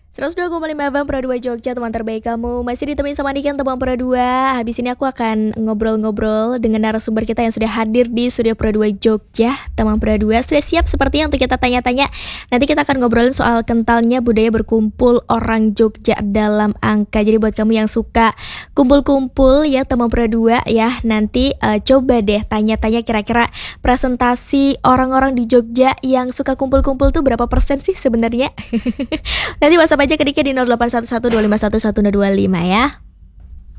102,5 FM Pro 2 Jogja, teman terbaik kamu. Masih ditemenin sama Niken, teman Pro 2. Habis ini aku akan ngobrol-ngobrol dengan narasumber kita yang sudah hadir di studio Pro 2 Jogja. Teman Pro 2 sudah siap sepertinya untuk kita tanya-tanya. Nanti kita akan ngobrolin soal kentalnya budaya berkumpul orang Jogja dalam angka. Jadi buat kamu yang suka kumpul-kumpul ya teman Pro 2 ya, nanti coba deh tanya-tanya kira-kira presentasi orang-orang di Jogja yang suka kumpul-kumpul tuh berapa persen sih sebenarnya. Nanti WhatsApp aja ke Dika di 0811251125 ya.